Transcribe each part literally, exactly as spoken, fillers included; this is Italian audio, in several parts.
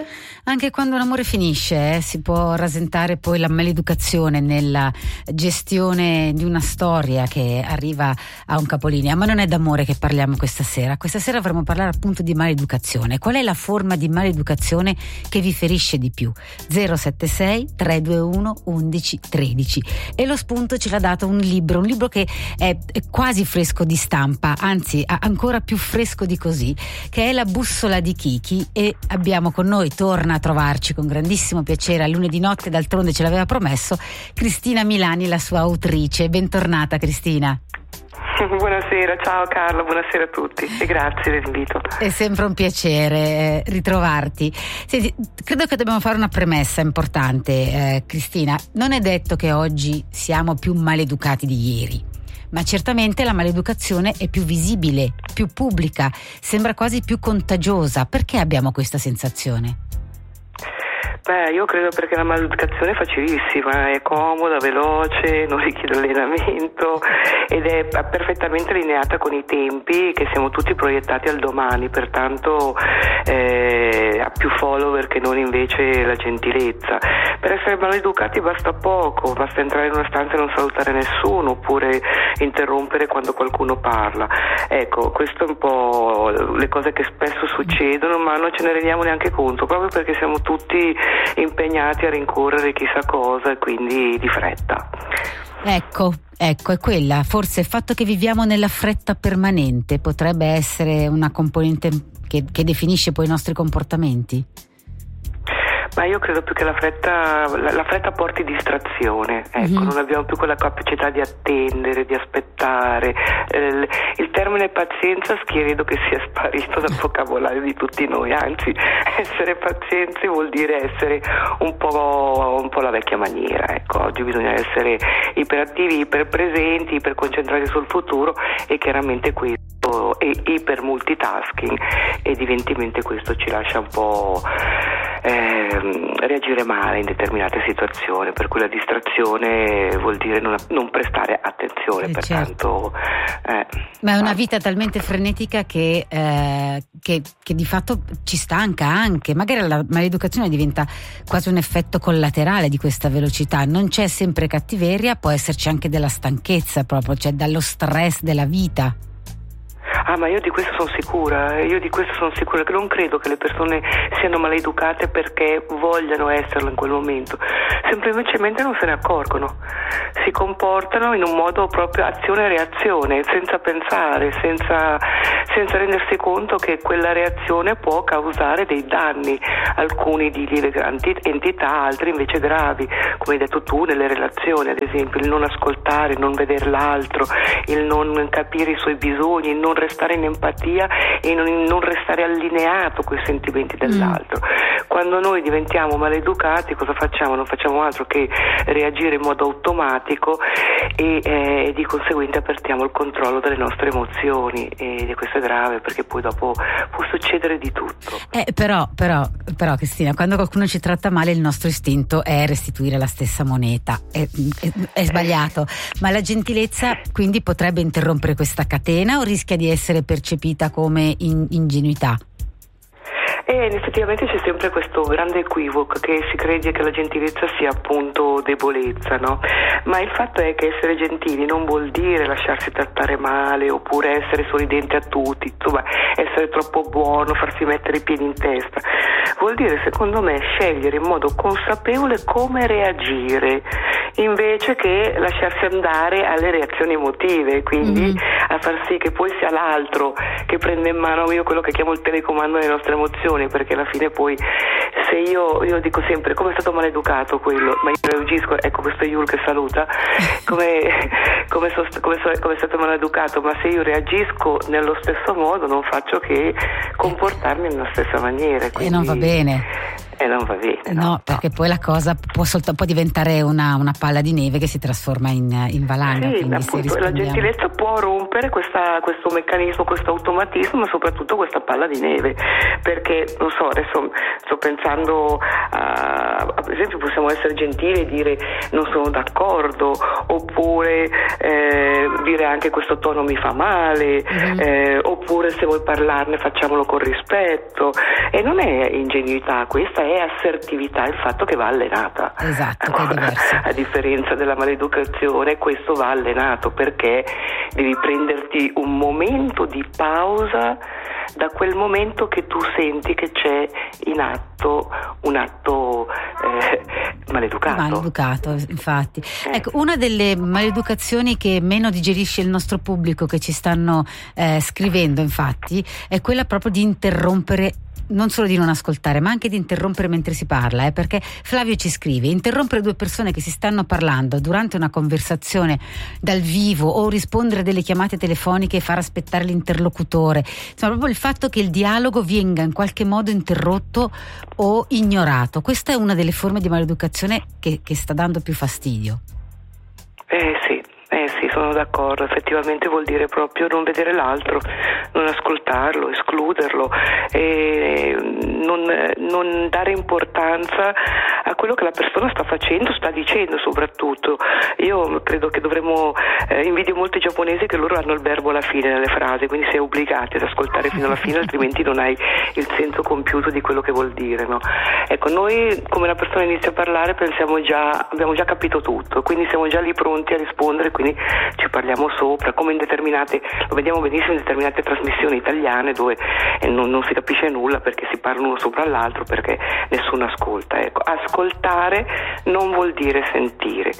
Anche quando l'amore finisce, eh, si può rasentare poi la maleducazione nella gestione di una storia che arriva a un capolinea. Ma non è d'amore che parliamo questa sera. Questa sera vorremmo parlare appunto di maleducazione. Qual è la forma di maleducazione che vi ferisce di più? zero sette sei tre due uno undici tredici. E lo spunto ce l'ha dato un libro, un libro che è quasi fresco di stampa, anzi ancora più fresco di così, che è La bussola di Kiki, e abbiamo con noi, torna a trovarci con grandissimo piacere a lunedì notte, d'altronde ce l'aveva promesso, Cristina Milani, la sua autrice. Bentornata Cristina. Buonasera, ciao Carlo, buonasera a tutti e grazie dell'invito. È sempre un piacere eh, ritrovarti. Senti, credo che dobbiamo fare una premessa importante, eh, Cristina. Non è detto che oggi siamo più maleducati di ieri, ma certamente la maleducazione è più visibile, più pubblica, sembra quasi più contagiosa. Perché abbiamo questa sensazione? Beh, io credo perché la maleducazione è facilissima, è comoda, veloce, non richiede allenamento ed è perfettamente allineata con i tempi, che siamo tutti proiettati al domani, pertanto eh, ha più follower che non invece la gentilezza. Per essere maleducati basta poco, basta entrare in una stanza e non salutare nessuno, oppure interrompere quando qualcuno parla. Ecco, questo è un po' le cose che spesso succedono, ma non ce ne rendiamo neanche conto, proprio perché siamo tutti impegnati a rincorrere chissà cosa e quindi di fretta. Ecco, ecco, è quella, forse il fatto che viviamo nella fretta permanente potrebbe essere una componente che, che definisce poi i nostri comportamenti? Ma io credo più che la fretta, la, la fretta porti distrazione, ecco, mm-hmm. non abbiamo più quella capacità di attendere, di aspettare. Eh, il termine pazienza credo che sia sparito dal vocabolario di tutti noi, anzi essere pazienti vuol dire essere un po', un po' la vecchia maniera, ecco. Oggi bisogna essere iperattivi, iperpresenti, iperconcentrati sul futuro e chiaramente questo è iper multitasking, ed evidentemente questo ci lascia un po' eh, reagire male in determinate situazioni, per cui la distrazione vuol dire non, non prestare attenzione, eh, pertanto certo. eh, ma è una vita talmente frenetica che, eh, che, che di fatto ci stanca anche. Magari la maleducazione diventa quasi un effetto collaterale di questa velocità. Non c'è sempre cattiveria, può esserci anche della stanchezza, proprio, cioè dallo stress della vita. Ah, ma io di questo sono sicura, io di questo sono sicura, che non credo che le persone siano maleducate perché vogliano esserlo in quel momento, semplicemente non se ne accorgono, si comportano in un modo proprio azione e reazione, senza pensare, senza, senza rendersi conto che quella reazione può causare dei danni, alcuni di lieve entità, altri invece gravi, come hai detto tu nelle relazioni, ad esempio il non ascoltare, il non vedere l'altro, il non capire i suoi bisogni, il non restare in empatia e non, non restare allineato con i sentimenti dell'altro. Mm. Quando noi diventiamo maleducati, cosa facciamo? Non facciamo altro che reagire in modo automatico e eh, di conseguente perdiamo il controllo delle nostre emozioni, e questo è grave perché poi dopo può succedere di tutto. Eh, però, però, però Cristina, quando qualcuno ci tratta male il nostro istinto è restituire la stessa moneta. È, è, è sbagliato, ma la gentilezza quindi potrebbe interrompere questa catena o rischia di essere percepita come in, ingenuità? E effettivamente c'è sempre questo grande equivoco che si crede che la gentilezza sia appunto debolezza, no? Ma il fatto è che essere gentili non vuol dire lasciarsi trattare male oppure essere sorridenti a tutti, insomma essere troppo buono, farsi mettere i piedi in testa. Vuol dire, secondo me, scegliere in modo consapevole come reagire invece che lasciarsi andare alle reazioni emotive, quindi mm-hmm. a far sì che poi sia l'altro che prende in mano io quello che chiamo il telecomando delle nostre emozioni, perché alla fine poi se io io dico sempre come è stato maleducato quello, ma io reagisco, ecco questo è Yul che saluta, come, come, so, come, so, come è stato maleducato, ma se io reagisco nello stesso modo non faccio che comportarmi nella stessa maniera, quindi, e non va bene. E non va bene, no, no perché no. Poi la cosa può, soltanto, può diventare una, una palla di neve che si trasforma in, in valanga. Sì, appunto, la gentilezza può rompere questa, questo meccanismo, questo automatismo, ma soprattutto questa palla di neve, perché non so, adesso sto pensando a, per esempio possiamo essere gentili e dire non sono d'accordo, oppure eh, dire anche questo tono mi fa male, mm-hmm. eh, oppure se vuoi parlarne facciamolo con rispetto, e non è ingenuità, questa è assertività, il fatto che va allenata. Esatto, che è diverso. A differenza della maleducazione, questo va allenato, perché devi prenderti un momento di pausa da quel momento che tu senti che c'è in atto un atto eh, maleducato. Maleducato, infatti. Eh. Ecco, una delle maleducazioni che meno digerisce il nostro pubblico, che ci stanno eh, scrivendo, infatti, è quella proprio di interrompere, non solo di non ascoltare, ma anche di interrompere mentre si parla, eh, perché Flavio ci scrive: interrompere due persone che si stanno parlando durante una conversazione dal vivo, o rispondere delle chiamate telefoniche e far aspettare l'interlocutore, insomma proprio il fatto che il dialogo venga in qualche modo interrotto o ignorato. Questa è una delle forme di maleducazione che, che sta dando più fastidio. Eh sì, eh sì, sono d'accordo, effettivamente vuol dire proprio non vedere l'altro, non ascoltarlo, escluderlo, e non, non dare importanza a quello che la persona sta facendo, sta dicendo soprattutto. Io credo che dovremmo, eh, invidio molto i giapponesi che loro hanno il verbo alla fine nelle frasi, quindi sei obbligati ad ascoltare fino alla fine, altrimenti non hai il senso compiuto di quello che vuol dire, no? Ecco, noi come la persona inizia a parlare pensiamo già, abbiamo già capito tutto, quindi siamo già lì pronti a rispondere, quindi ci parliamo sopra, come in determinate, lo vediamo benissimo in determinate trasmissioni italiane dove eh, non, non si capisce nulla perché si parla uno sopra l'altro, perché nessuno ascolta. Ecco, ascoltare non vuol dire sentire.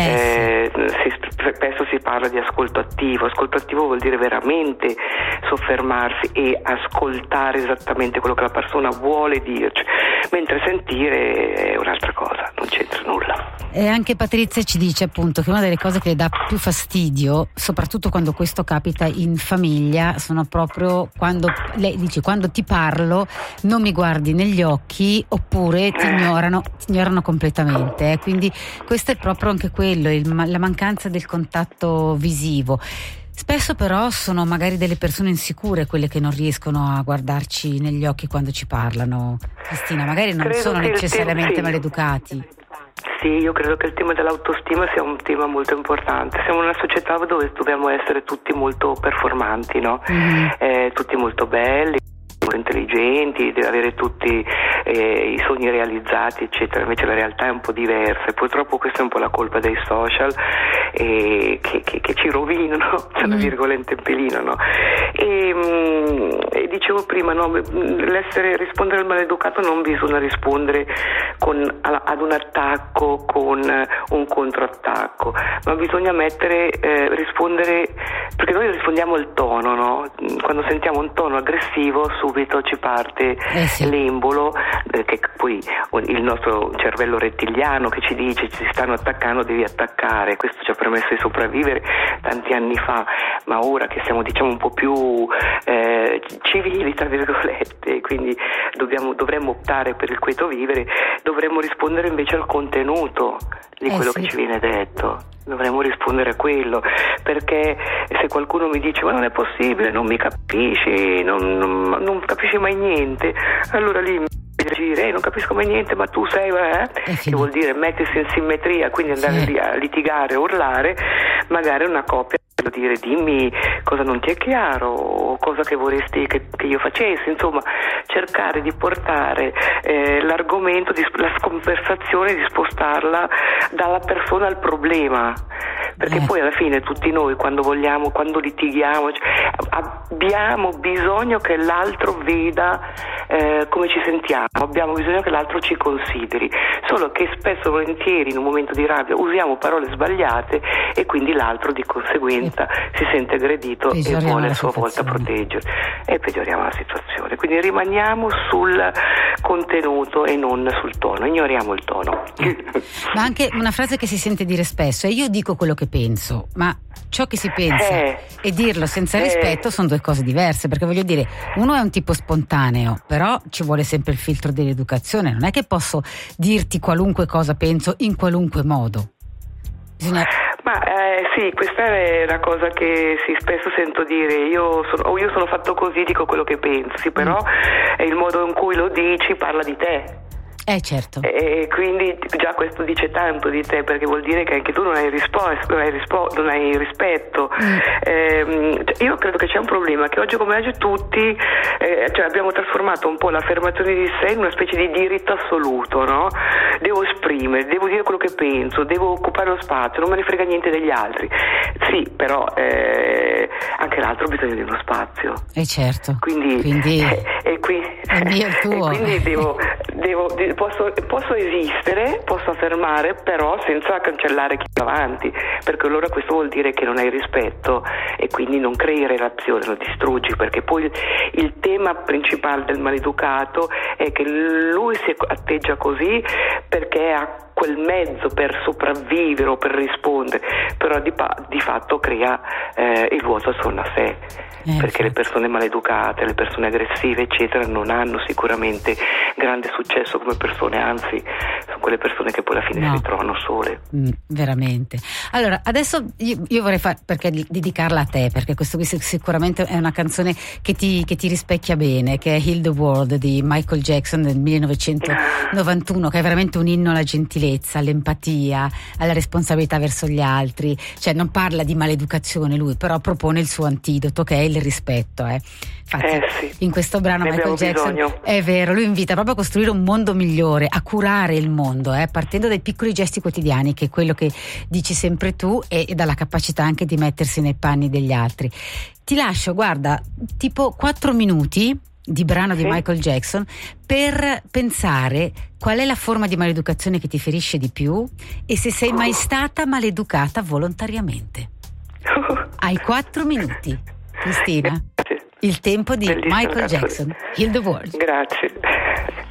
Eh, eh, si, spesso si parla di ascolto attivo. Ascolto attivo vuol dire veramente soffermarsi e ascoltare esattamente quello che la persona vuole dirci, mentre sentire è un'altra cosa, non c'entra nulla. E anche Patrizia ci dice appunto che una delle cose che le dà più fastidio, soprattutto quando questo capita in famiglia, sono proprio quando lei dice: quando ti parlo non mi guardi negli occhi, oppure ti ignorano, ti ignorano completamente. Eh. Quindi questo è proprio anche quello, il, la mancanza del contatto visivo. Spesso però sono magari delle persone insicure quelle che non riescono a guardarci negli occhi quando ci parlano, Cristina, magari non Credo sono necessariamente sì. maleducati. Sì, io credo che il tema dell'autostima sia un tema molto importante. Siamo in una società dove dobbiamo essere tutti molto performanti, no? Mm-hmm. Eh, tutti molto belli, molto intelligenti, deve avere tutti eh, i sogni realizzati, eccetera. Invece la realtà è un po' diversa e purtroppo questa è un po' la colpa dei social, eh, che, che, che ci rovinano, tra mm. virgolette, un pelino, no? E, mh, e dicevo prima, no, l'essere rispondere al maleducato non bisogna rispondere con, ad un attacco, con un controattacco, ma bisogna mettere, eh, rispondere, perché noi rispondiamo al tono, no? Quando sentiamo un tono aggressivo subito ci parte eh sì. l'embolo, eh, che poi il nostro cervello rettiliano che ci dice ci stanno attaccando, devi attaccare. Questo ci ha permesso di sopravvivere tanti anni fa, ma ora che siamo diciamo un po' più eh, civili tra virgolette, quindi dobbiamo, dovremmo optare per il quieto vivere, dovremmo rispondere invece al contenuto di eh quello sì. che ci viene detto. Dovremmo rispondere a quello, perché se qualcuno mi dice ma non è possibile, non mi capisci, non, non, non capisci mai niente, allora lì mi dire eh, non capisco mai niente, ma tu sei eh? che vuol dire mettersi in simmetria, quindi andare sì. lì a litigare, urlare. Magari una coppia può dire dimmi cosa non ti è chiaro o cosa che vorresti che, che io facessi, insomma cercare di portare eh, l'argomento, di, la conversazione, di spostarla dalla persona al problema, perché eh. poi alla fine tutti noi quando vogliamo, quando litighiamo, cioè, abbiamo bisogno che l'altro veda eh, come ci sentiamo, abbiamo bisogno che l'altro ci consideri, solo che spesso e volentieri in un momento di rabbia usiamo parole sbagliate e quindi l'altro di conseguenza e si sente aggredito e vuole a sua volta proteggersi e peggioriamo la situazione. Quindi rimaniamo sul contenuto e non sul tono, ignoriamo il tono. Ma anche una frase che si sente dire spesso è: io dico quello che penso, ma ciò che si pensa eh, e dirlo senza eh, rispetto sono due cose diverse, perché voglio dire, uno è un tipo spontaneo, però ci vuole sempre il filtro dell'educazione, non è che posso dirti qualunque cosa penso in qualunque modo. Bisogna... Ma eh, sì, questa è una cosa che sì, spesso sento dire, io sono, oh, io sono fatto così, dico quello che pensi, però mm. è il modo in cui lo dici parla di te. Eh certo. E quindi già questo dice tanto di te, perché vuol dire che anche tu non hai risposto, non hai, rispo- non hai rispetto. Mm. Eh, io credo che c'è un problema, che oggi come oggi tutti eh, cioè abbiamo trasformato un po' l'affermazione di sé in una specie di diritto assoluto, no? Devo esprimere, devo dire quello che penso, devo occupare lo spazio, non me ne frega niente degli altri. Sì, però eh, anche l'altro ha bisogno di uno spazio. Eh certo. Quindi, quindi eh, e qui, il mio il tuo. E quindi devo, devo, posso, posso esistere, posso affermare, però senza cancellare chi va avanti, perché allora questo vuol dire che non hai rispetto e quindi non crei relazione, lo distruggi, perché poi il, il tema principale del maleducato è che lui si atteggia così perché ha quel mezzo per sopravvivere o per rispondere, però di, di fatto crea eh, il vuoto attorno a sé, eh, perché infatti. Le persone maleducate, le persone aggressive eccetera non hanno sicuramente grande successo come persone, anzi sono quelle persone che poi alla fine no. si ritrovano sole. Mm, veramente. Allora adesso io, io vorrei fare, perché dedicarla a te, perché questo qui sicuramente è una canzone che ti, che ti rispecchia bene, che è Heal the World di Michael Jackson del millenovecentonovantuno, che è veramente un inno alla gentilezza, all'empatia, alla responsabilità verso gli altri. Cioè non parla di maleducazione lui, però propone il suo antidoto, che è il rispetto. Eh. Infatti, eh sì. in questo brano ne Michael Jackson bisogno. È vero, lui invita proprio a costruire un mondo migliore, a curare il mondo, eh, partendo dai piccoli gesti quotidiani, che è quello che dici sempre tu, e, e dalla capacità anche di mettersi nei panni degli altri. Ti lascio, guarda, tipo quattro minuti di brano sì. di Michael Jackson per pensare qual è la forma di maleducazione che ti ferisce di più e se sei mai stata maleducata volontariamente. Hai quattro minuti, Cristina. Grazie. Il tempo di Bellissimo, Michael cazzo. Jackson, Heal the World. Grazie.